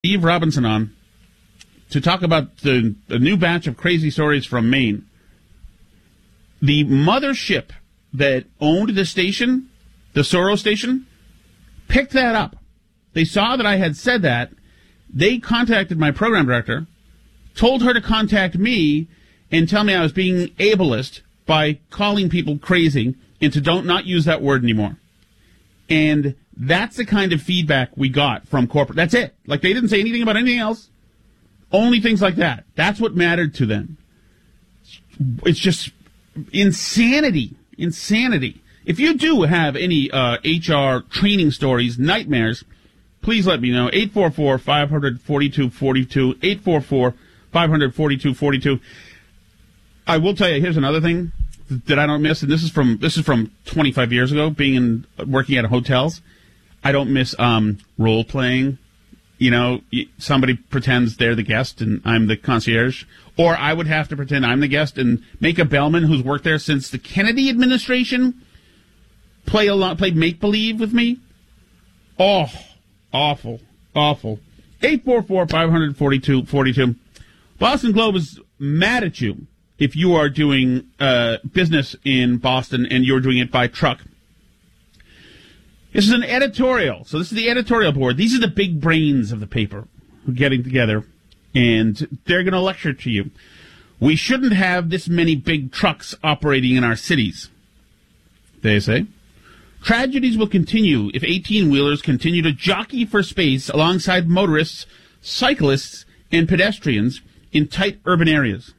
Steve Robinson on to talk about the new batch of crazy stories from Maine. The mothership that owned the station, the Soros station, picked that up. They saw that I had said that. They contacted my program director, told her to contact me and tell me I was being ableist by calling people crazy and to not use that word anymore. And that's the kind of feedback we got from corporate. That's it. Like, they didn't say anything about anything else. Only things like that. That's what mattered to them. It's just insanity. Insanity. If you do have any HR training stories, nightmares, please let me know. 844-500-4242. 844-500-4242. I will tell you, here's another thing that I don't miss, and this is from 25 years ago, working at hotels. I don't miss role playing. You know, somebody pretends they're the guest and I'm the concierge, or I would have to pretend I'm the guest and make a bellman who's worked there since the Kennedy administration play make believe with me. Oh, awful, awful. 844-500-4242. Boston Globe is mad at you if you are doing business in Boston and you're doing it by truck. This is an editorial. So this is the editorial board. These are the big brains of the paper who are getting together, and they're going to lecture to you. We shouldn't have this many big trucks operating in our cities, they say. Tragedies will continue if 18-wheelers continue to jockey for space alongside motorists, cyclists, and pedestrians in tight urban areas.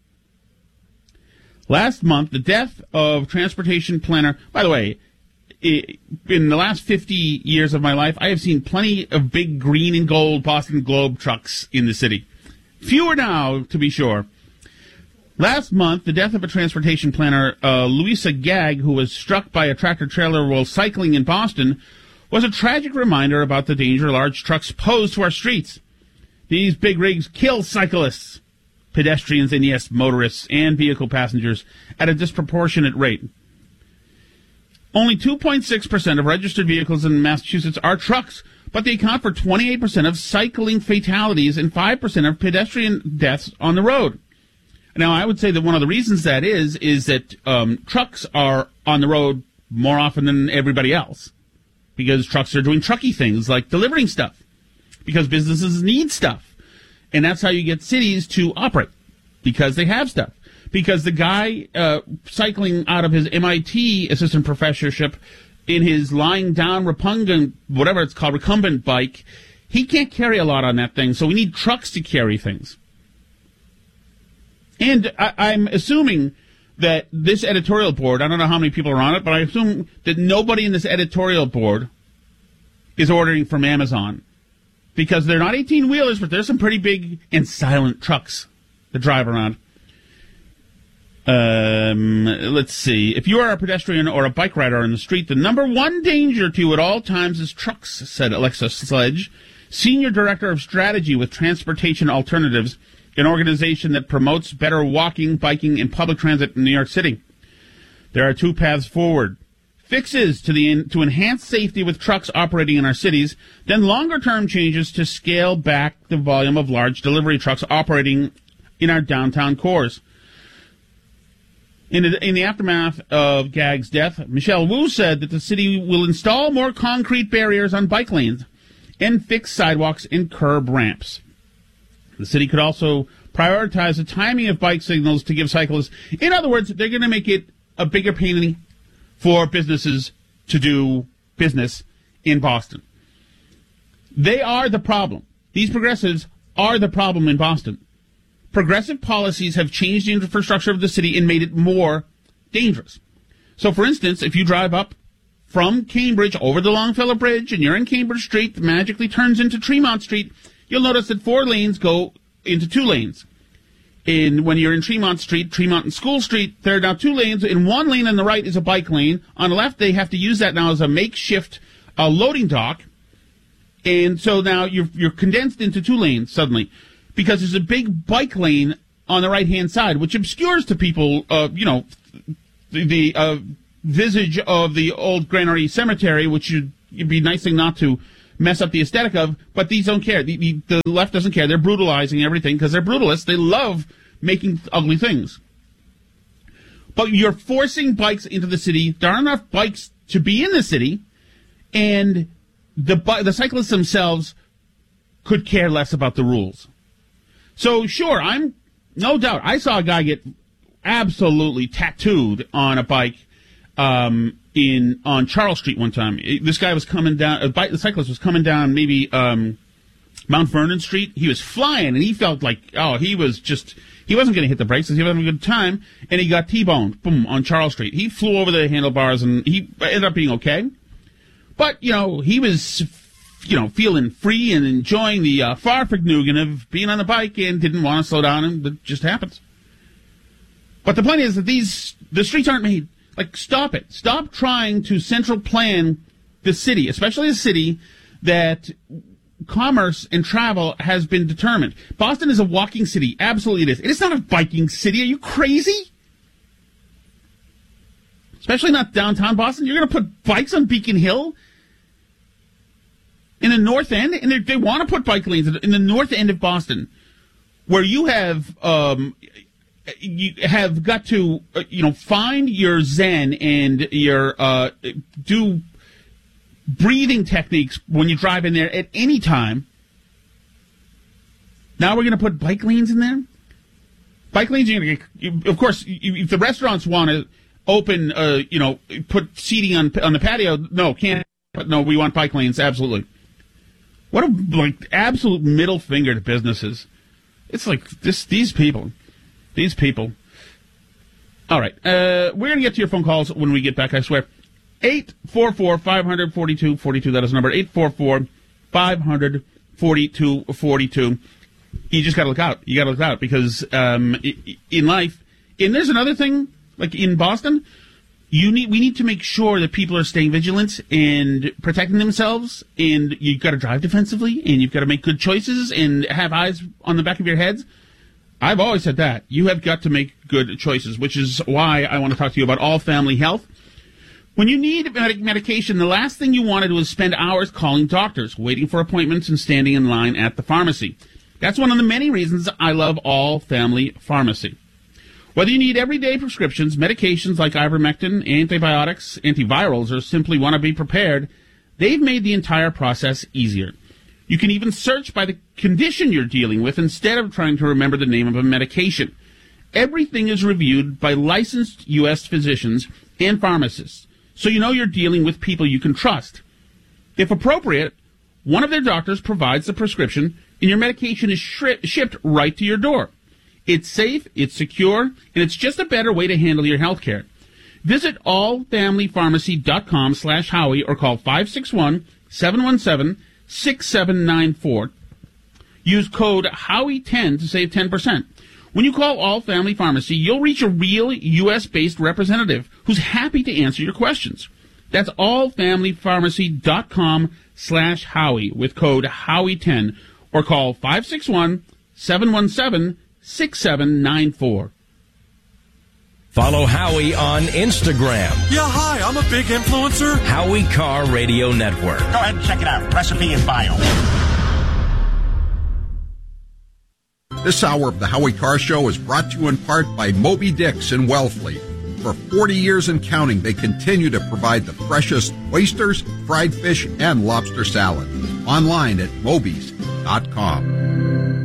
Last month, the death of transportation planner... By the way, in the last 50 years of my life, I have seen plenty of big green and gold Boston Globe trucks in the city. Fewer now, to be sure. Last month, the death of a transportation planner, Louisa Gagg, who was struck by a tractor-trailer while cycling in Boston, was a tragic reminder about the danger large trucks pose to our streets. These big rigs kill cyclists, pedestrians, and, yes, motorists and vehicle passengers at a disproportionate rate. Only 2.6% of registered vehicles in Massachusetts are trucks, but they account for 28% of cycling fatalities and 5% of pedestrian deaths on the road. Now, I would say that one of the reasons that is that trucks are on the road more often than everybody else, because trucks are doing trucky things like delivering stuff, because businesses need stuff. And that's how you get cities to operate, because they have stuff. Because the guy cycling out of his MIT assistant professorship in his lying down recumbent bike, he can't carry a lot on that thing, so we need trucks to carry things. And I'm assuming that this editorial board, I don't know how many people are on it, but I assume that nobody in this editorial board is ordering from Amazon. Because they're not 18-wheelers, but there's some pretty big and silent trucks that drive around. Let's see. If you are a pedestrian or a bike rider on the street, the number one danger to you at all times is trucks, said Alexa Sledge, Senior Director of Strategy with Transportation Alternatives, an organization that promotes better walking, biking, and public transit in New York City. There are two paths forward. Fixes to enhance safety with trucks operating in our cities, then longer-term changes to scale back the volume of large delivery trucks operating in our downtown cores. In the aftermath of Gagg's death, Michelle Wu said that the city will install more concrete barriers on bike lanes and fix sidewalks and curb ramps. The city could also prioritize the timing of bike signals to give cyclists... In other words, they're going to make it a bigger pain for businesses to do business in Boston. They are the problem. These progressives are the problem in Boston. Progressive policies have changed the infrastructure of the city and made it more dangerous. So, for instance, if you drive up from Cambridge over the Longfellow Bridge and you're in Cambridge Street that magically turns into Tremont Street, you'll notice that 4 lanes go into 2 lanes. And when you're in Tremont and School Street, there are now 2 lanes. In one lane on the right is a bike lane. On the left, they have to use that now as a makeshift loading dock. And so now you're condensed into 2 lanes suddenly, because there's a big bike lane on the right-hand side, which obscures to people, the visage of the old Granary Cemetery, which it'd be a nice thing not to mess up the aesthetic of, but these don't care. The left doesn't care. They're brutalizing everything because they're brutalists. They love making ugly things. But you're forcing bikes into the city. There aren't enough bikes to be in the city, and the cyclists themselves could care less about the rules. So, sure, no doubt. I saw a guy get absolutely tattooed on a bike on Charles Street one time. This guy was coming down, the cyclist was coming down maybe Mount Vernon Street. He was flying, and he felt like, he wasn't going to hit the brakes, he was having a good time, and he got T-boned, boom, on Charles Street. He flew over the handlebars, and he ended up being okay. But, he was, feeling free and enjoying the Fahrvergnügen of being on the bike and didn't want to slow down, and it just happens. But the point is that the streets aren't made. Like, stop it. Stop trying to central plan the city, especially a city that commerce and travel has been determined. Boston is a walking city. Absolutely it is. It is not a biking city. Are you crazy? Especially not downtown Boston. You're going to put bikes on Beacon Hill? In the North End? And they want to put bike lanes in the North End of Boston, where you have got to, find your zen and your do breathing techniques when you drive in there at any time. Now we're going to put bike lanes in there? Bike lanes, of course, if the restaurants want to open, put seating on the patio, no, can't. But no, we want bike lanes, absolutely. What a, absolute middle finger to businesses. It's like these people. All right. We're going to get to your phone calls when we get back, I swear. 844-500-4242. That is the number. 844-500-4242. You just got to look out. You got to look out because in life, and there's another thing, like in Boston, we need to make sure that people are staying vigilant and protecting themselves, and you've got to drive defensively, and you've got to make good choices and have eyes on the back of your heads. I've always said that. You have got to make good choices, which is why I want to talk to you about All Family Health. When you need medication, the last thing you want to do is spend hours calling doctors, waiting for appointments, and standing in line at the pharmacy. That's one of the many reasons I love All Family Pharmacy. Whether you need everyday prescriptions, medications like ivermectin, antibiotics, antivirals, or simply want to be prepared, they've made the entire process easier. You can even search by the condition you're dealing with instead of trying to remember the name of a medication. Everything is reviewed by licensed U.S. physicians and pharmacists, so you know you're dealing with people you can trust. If appropriate, one of their doctors provides the prescription, and your medication is shipped right to your door. It's safe, it's secure, and it's just a better way to handle your health care. Visit allfamilypharmacy.com/Howie or call 561-717-6794. Use code Howie10 to save 10%. When you call All Family Pharmacy, you'll reach a real U.S.-based representative who's happy to answer your questions. That's allfamilypharmacy.com/Howie with code Howie10 or call 561-717-6794. Follow Howie on Instagram. Yeah, hi, I'm a big influencer. Howie Carr Radio Network. Go ahead and check it out. Recipe and bio. This hour of the Howie Carr Show is brought to you in part by Moby Dick's in Wellfleet. For 40 years and counting, they continue to provide the freshest oysters, fried fish, and lobster salad. Online at mobies.com.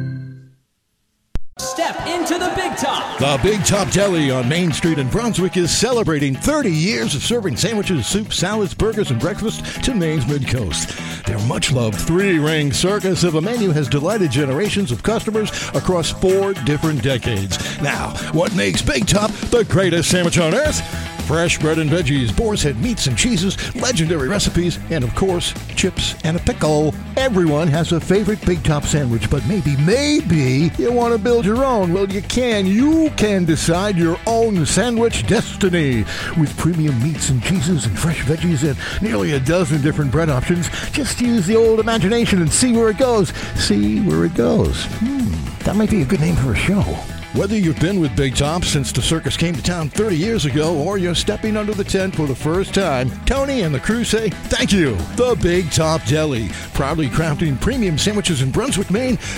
Step into the Big Top. The Big Top Deli on Main Street in Brunswick is celebrating 30 years of serving sandwiches, soup, salads, burgers, and breakfast to Maine's Mid-Coast. Their much-loved three-ring circus of a menu has delighted generations of customers across 4 different decades. Now, what makes Big Top the greatest sandwich on earth? Fresh bread and veggies, boar's head meats and cheeses, legendary recipes, and of course, chips and a pickle. Everyone has a favorite Big Top sandwich, but maybe you want to build your own. Well, you can. You can decide your own sandwich destiny. With premium meats and cheeses and fresh veggies and nearly a dozen different bread options, just use the old imagination and see where it goes. See where it goes. That might be a good name for a show. Whether you've been with Big Top since the circus came to town 30 years ago or you're stepping under the tent for the first time, Tony and the crew say thank you. The Big Top Deli, proudly crafting premium sandwiches in Brunswick, Maine,